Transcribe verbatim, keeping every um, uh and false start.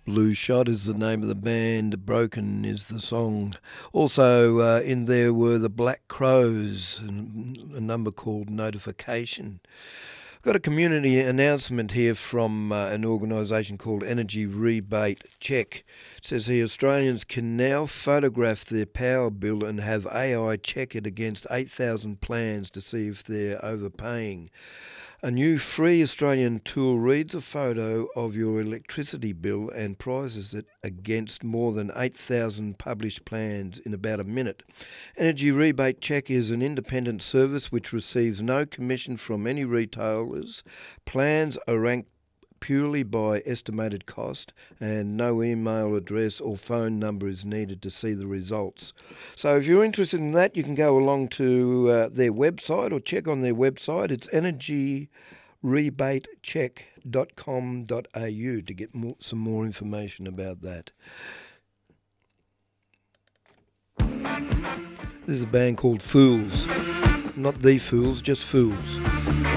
Blue Shot is the name of the band. Broken is the song. Also uh, in there were the Black Crows and a number called Notification. I've got a community announcement here from uh, an organisation called Energy Rebate Check. It says here Australians can now photograph their power bill and have A I check it against eight thousand plans to see if they're overpaying. A new free Australian tool reads a photo of your electricity bill and prices it against more than eight thousand published plans in about a minute. Energy Rebate Check is an independent service which receives no commission from any retailers. Plans are ranked purely by estimated cost, and no email address or phone number is needed to see the results. So if you're interested in that, you can go along to uh, their website or check on their website. It's energy rebate check dot com dot a u to get more, some more information about that. This is a band called Fools. Not The Fools, just Fools.